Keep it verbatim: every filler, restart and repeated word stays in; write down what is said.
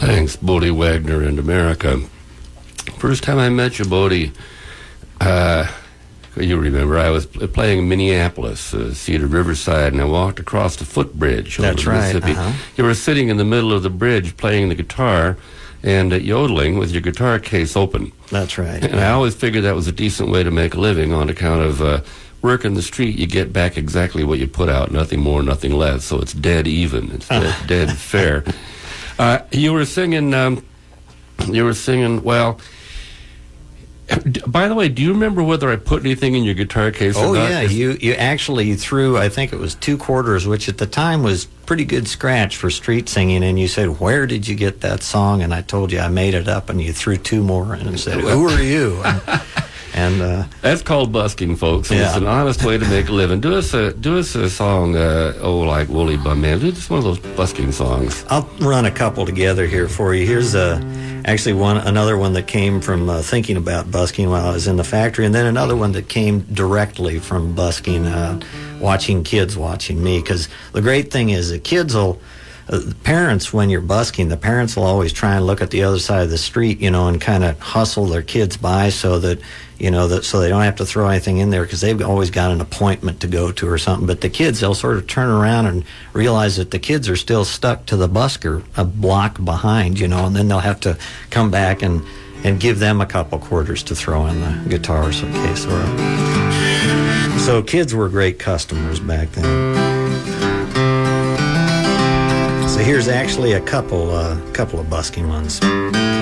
Thanks, Bodie Wagner and America. First time I met you, Bodie, uh, you remember, I was pl- playing in Minneapolis, uh, Cedar Riverside, and I walked across the footbridge over That's the right, Mississippi. uh-huh. You were sitting in the middle of the bridge playing the guitar and uh, yodeling with your guitar case open. That's right. And I always figured that was a decent way to make a living on account of uh, work in the street. You get back exactly what you put out, nothing more, nothing less. So it's dead even. It's dead, dead fair. Uh, you were singing, um, you were singing, well, d- by the way, do you remember whether I put anything in your guitar case or Oh, not? yeah, you, you actually threw, I think it was two quarters, which at the time was pretty good scratch for street singing, and you said, where did you get that song? And I told you I made it up, and you threw two more and said, who are you? And, and uh, That's called busking, folks. And Yeah. It's an honest way to make a living. Do us a do us a song, uh, oh, like Woolly Bum Man. Do just one of those busking songs. I'll run a couple together here for you. Here's a, actually one another one that came from uh, thinking about busking while I was in the factory, and then another one that came directly from busking, uh, watching kids watching me. Because the great thing is the kids will, uh, the parents, when you're busking, the parents will always try and look at the other side of the street, you know, and kind of hustle their kids by so that, you know, that so they don't have to throw anything in there because they've always got an appointment to go to or something. But the kids, they'll sort of turn around and realize that the kids are still stuck to the busker a block behind, you know, and then they'll have to come back and, and give them a couple quarters to throw in the guitar case. Or so kids were great customers back then. So here's actually a couple, uh, couple of busking ones.